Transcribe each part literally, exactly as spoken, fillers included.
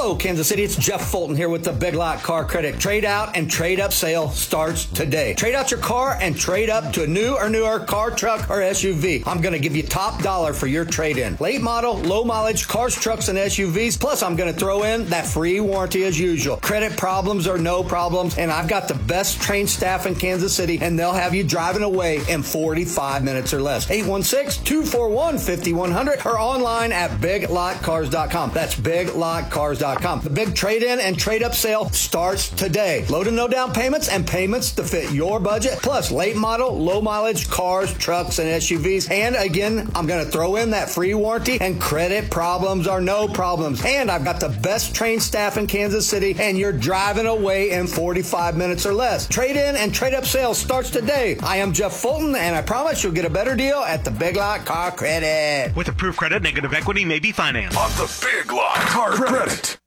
Hello, Kansas City. It's Jeff Fulton here with the Big Lot Car Credit Trade Out and Trade Up sale starts today. Trade out your car and trade up to a new or newer car, truck, or S U V. I'm going to give you top dollar for your trade-in. Late model, low mileage cars, trucks, and S U Vs. Plus, I'm going to throw in that free warranty as usual. Credit problems or no problems, and I've got the best trained staff in Kansas City, and they'll have you driving away in forty-five minutes or less. eight one six, two four one, five one zero zero or online at big lot cars dot com. That's big lot cars dot com. The big trade-in and trade-up sale starts today. Low to no down payments and payments to fit your budget. Plus, late model, low mileage cars, trucks, and S U Vs. And again, I'm going to throw in that free warranty, and credit problems are no problems. And I've got the best trained staff in Kansas City, and you're driving away in forty-five minutes or less. Trade-in and trade-up sale starts today. I am Jeff Fulton, and I promise you'll get a better deal at the Big Lot Car Credit. With approved credit, negative equity may be financed. On the Big Lot Car Credit.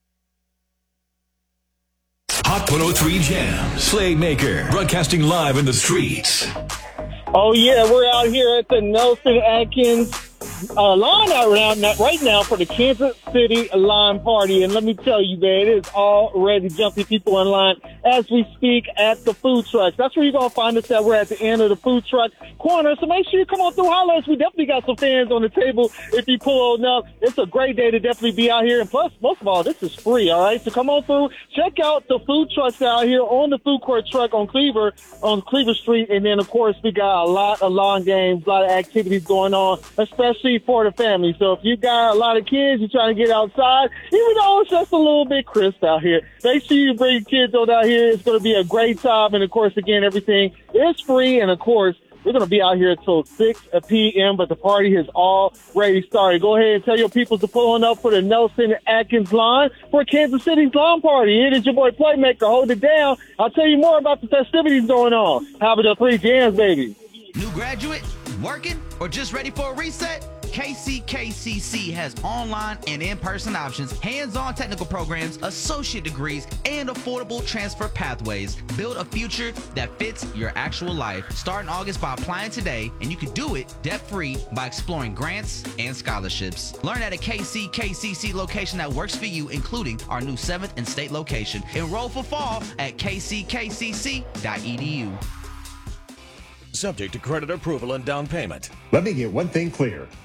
Hot one oh three Jams. Playmaker. Broadcasting live in the streets. Oh, yeah, we're out here at the Nelson Atkins uh, line out right, right now for the Kansas City Line Party. And let me tell you, man, it is already jumping people in line as we speak at the food trucks. That's where you're going to find us at. We're at the end of the food truck corner. So make sure you come on through, holler us. We definitely got some fans on the table if you pull on up. It's a great day to definitely be out here. And plus, most of all, this is free, all right? So come on through. Check out the food trucks out here on the food court truck on Cleaver, on Cleaver Street. And then, of course, we got a lot of lawn games, a lot of activities going on, especially for the family. So if you got a lot of kids, you're trying to get outside, even though it's just a little bit crisp out here, make sure you bring your kids on out here. It's going to be a great time. And, of course, again, everything is free. And, of course, we're going to be out here until six p.m., but the party has already started. Go ahead and tell your people to pull on up for the Nelson Atkins line for Kansas City's lawn party. It is your boy Playmaker. Hold it down. I'll tell you more about the festivities going on. How about the three jams, baby? New graduate, working, or just ready for a reset? K C K C C has online and in-person options, hands-on technical programs, associate degrees, and affordable transfer pathways. Build a future that fits your actual life. Start in August by applying today, and you can do it debt-free by exploring grants and scholarships. Learn at a K C K C C location that works for you, including our new seventh and state location. Enroll for fall at k c k c c dot e d u. Subject to credit approval and down payment. Let me get one thing clear.